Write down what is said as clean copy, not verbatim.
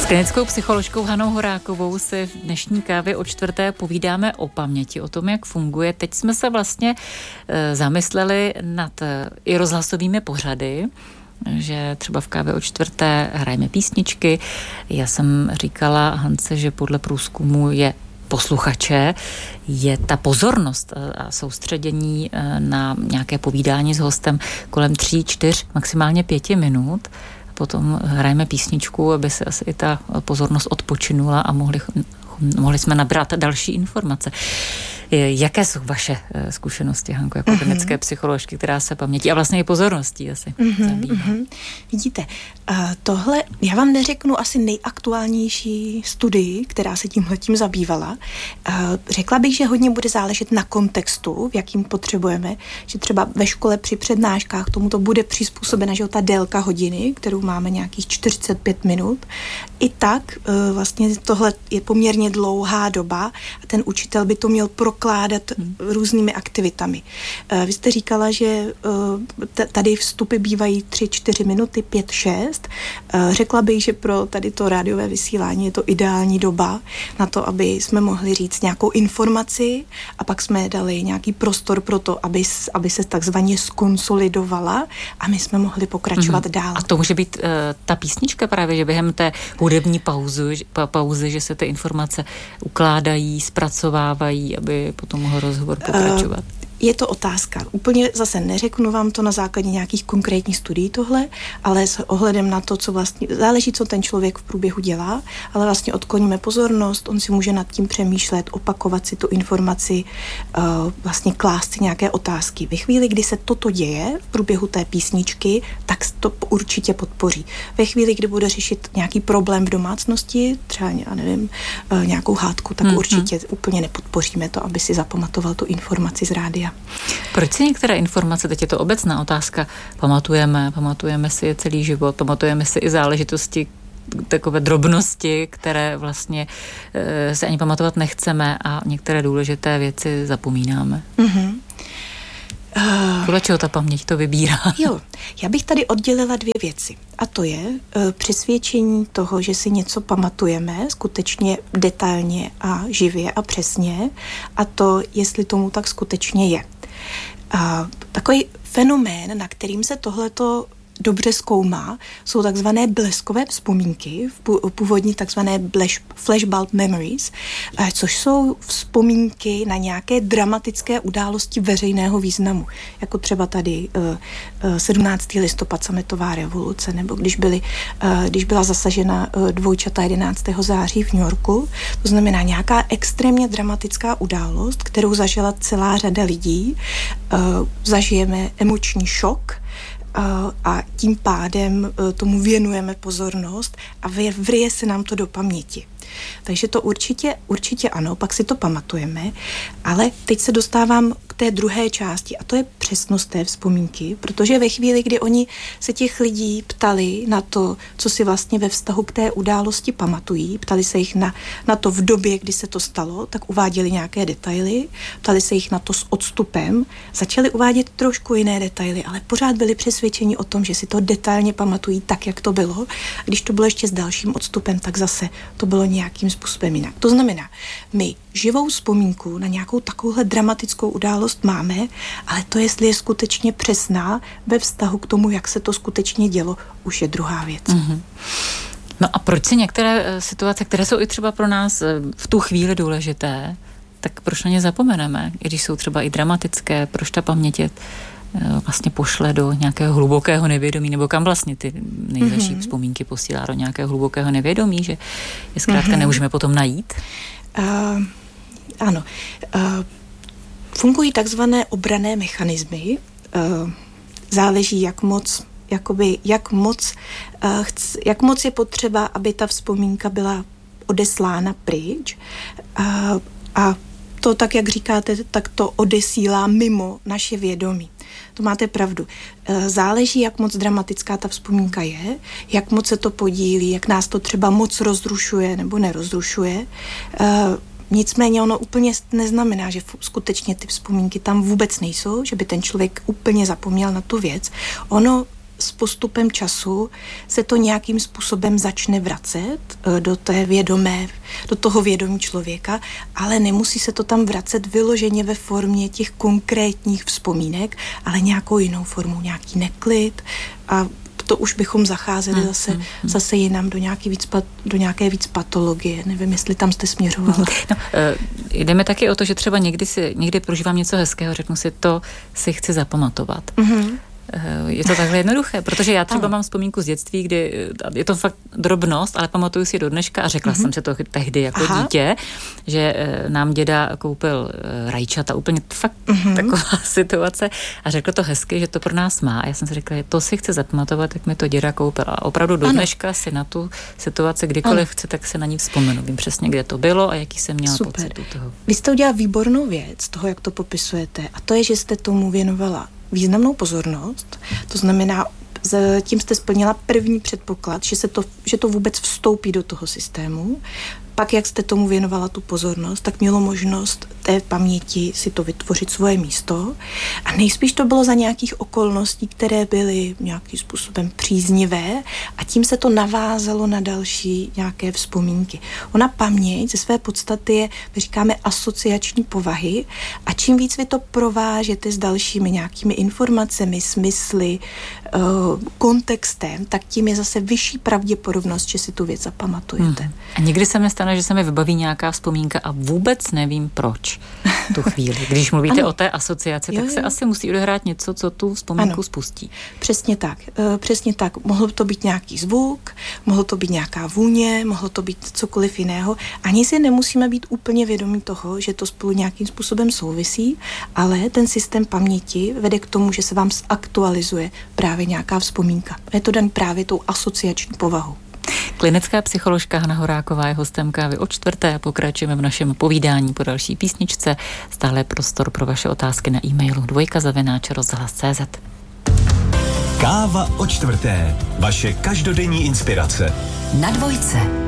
klinickou psycholožkou Hanou Horákovou se v dnešní kávě o čtvrté povídáme o paměti, o tom, jak funguje. Teď jsme se vlastně zamysleli nad i rozhlasovými pořady, že třeba v kávě o čtvrté hrajeme písničky. Já jsem říkala Hance, že podle průzkumu je posluchače je ta pozornost a soustředění na nějaké povídání s hostem kolem 3, 4, maximálně 5 minut. Potom hrajeme písničku, aby se asi i ta pozornost odpočinula a mohli jsme nabrat další informace. Jaké jsou vaše zkušenosti, Hanko, jako klinické psycholožky, která se pamětí a vlastně i pozorností asi zabývá? Vidíte, tohle, já vám neřeknu asi nejaktuálnější studii, která se tímhletím zabývala. Řekla bych, že hodně bude záležet na kontextu, v jakým potřebujeme, že třeba ve škole při přednáškách tomu to bude přizpůsobena, že ta délka hodiny, kterou máme nějakých 45 minut. I tak vlastně tohle je poměrně dlouhá doba a ten učitel by to měl prokládat různými aktivitami. Vy jste říkala, že tady vstupy bývají 3-4 minuty, 5-6. Řekla bych, že pro tady to rádiové vysílání je to ideální doba na to, aby jsme mohli říct nějakou informaci a pak jsme dali nějaký prostor pro to, aby se takzvaně skonsolidovala a my jsme mohli pokračovat dál. A to může být ta písnička právě, že během té hudební pauzy, že se ty informace ukládají, zpracovávají, aby potom mohl rozhovor pokračovat. Je to otázka. Úplně zase neřeknu vám to na základě nějakých konkrétních studií tohle, ale s ohledem na to, co vlastně záleží, co ten člověk v průběhu dělá, ale vlastně odkloníme pozornost, on si může nad tím přemýšlet, opakovat si tu informaci, vlastně klást si nějaké otázky. Ve chvíli, kdy se toto děje v průběhu té písničky, tak to určitě podpoří. Ve chvíli, kdy bude řešit nějaký problém v domácnosti, třeba, já nevím, nějakou hádku, tak určitě úplně nepodpoříme to, aby si zapamatoval tu informaci z rádia. Proč si některé informace, teď je to obecná otázka, pamatujeme si je celý život, pamatujeme si i záležitosti, takové drobnosti, které vlastně se ani pamatovat nechceme a některé důležité věci zapomínáme. Podle čeho ta paměť to vybírá? Jo, já bych tady oddělila 2 věci. A to je přesvědčení toho, že si něco pamatujeme skutečně detailně a živě a přesně a to, jestli tomu tak skutečně je. Takový fenomén, na kterým se tohleto dobře zkoumá, jsou takzvané bleskové vzpomínky, původní takzvané flashbulb memories, což jsou vzpomínky na nějaké dramatické události veřejného významu, jako třeba tady 17. listopad, sametová revoluce, nebo když byla zasažena dvojčata 11. září v New Yorku. To znamená nějaká extrémně dramatická událost, kterou zažila celá řada lidí. Zažijeme emoční šok, a tím pádem tomu věnujeme pozornost a vryje se nám to do paměti. Takže to určitě ano, pak si to pamatujeme, ale teď se dostávám k té druhé části a to je přesnost té vzpomínky, protože ve chvíli, kdy oni se těch lidí ptali na to, co si vlastně ve vztahu k té události pamatují, ptali se jich na to v době, kdy se to stalo, tak uváděli nějaké detaily, ptali se jich na to s odstupem, začali uvádět trošku jiné detaily, ale pořád byli přesvědčeni o tom, že si to detailně pamatují tak, jak to bylo. A když to bylo ještě s dalším odstupem, tak zase to bylo nějakým způsobem jinak. To znamená, my živou vzpomínku na nějakou takovouhle dramatickou událost máme, ale to, jestli je skutečně přesná ve vztahu k tomu, jak se to skutečně dělo, už je druhá věc. No a proč si některé situace, které jsou i třeba pro nás v tu chvíli důležité, tak proč na ně zapomeneme, i když jsou třeba i dramatické, proč ta paměť vlastně pošle do nějakého hlubokého nevědomí, nebo kam vlastně ty nejzaší vzpomínky posílá do nějakého hlubokého nevědomí, že je zkrátka nemůžeme potom najít? Ano. Fungují takzvané obranné mechanismy. Záleží, jak moc je potřeba, aby ta vzpomínka byla odeslána pryč. A to, tak jak říkáte, tak to odesílá mimo naše vědomí. To máte pravdu. Záleží, jak moc dramatická ta vzpomínka je, jak moc se to podílí, jak nás to třeba moc rozrušuje nebo nerozrušuje. Nicméně ono úplně neznamená, že skutečně ty vzpomínky tam vůbec nejsou, že by ten člověk úplně zapomněl na tu věc. Ono s postupem času se to nějakým způsobem začne vracet do toho vědomí člověka, ale nemusí se to tam vracet vyloženě ve formě těch konkrétních vzpomínek, ale nějakou jinou formou, nějaký neklid a to už bychom zacházeli zase jinam do nějaké víc patologie. Nevím, jestli tam jste směřovala. No, jdeme taky o to, že třeba někdy prožívám něco hezkého, řeknu si, to si chci zapamatovat. Je to takhle jednoduché, protože já třeba mám vzpomínku z dětství, kdy je to fakt drobnost, ale pamatuju si do dneška a řekla jsem si to tehdy jako dítě, že nám děda koupil rajčata, úplně fakt taková situace a řekl to hezky, že to pro nás má. A já jsem si řekla, to si chci zapamatovat, jak mi to děda koupil. A opravdu do dneška si na tu situaci, kdykoliv chci, tak se na ní vzpomenu. Vím přesně, kde to bylo a jaký jsem měla pocit u toho. Vy jste udělala výbornou věc, toho, jak to popisujete, a to je, že jste tomu věnovala významnou pozornost, to znamená, tím jste splnila první předpoklad, že to vůbec vstoupí do toho systému. Pak, jak jste tomu věnovala tu pozornost, tak mělo možnost té paměti si to vytvořit svoje místo. A nejspíš to bylo za nějakých okolností, které byly nějakým způsobem příznivé a tím se to navázalo na další nějaké vzpomínky. Ona paměť ze své podstaty je, my říkáme, asociační povahy a čím víc vy to provážete s dalšími nějakými informacemi, smysly, kontextem, tak tím je zase vyšší pravděpodobnost, že si tu věc zapamatujete. A někdy se mi stane, že se mi vybaví nějaká vzpomínka a vůbec nevím proč tu chvíli. Když mluvíte o té asociaci, tak se asi musí odehrát něco, co tu vzpomínku spustí. Přesně tak. Mohlo to být nějaký zvuk, mohlo to být nějaká vůně, mohlo to být cokoliv jiného. Ani si nemusíme být úplně vědomí toho, že to spolu nějakým způsobem souvisí, ale ten systém paměti vede k tomu, že se vám zaktualizuje právě nějaká vzpomínka. Je to daný právě tou asociační povahou. Klinická psycholožka Hana Horáková je hostem Kávy od čtvrté. Pokračujeme v našem povídání po další písničce. Stále prostor pro vaše otázky na e-mailu dvojka@rozhlas.cz. Káva od čtvrté. Vaše každodenní inspirace. Na dvojce.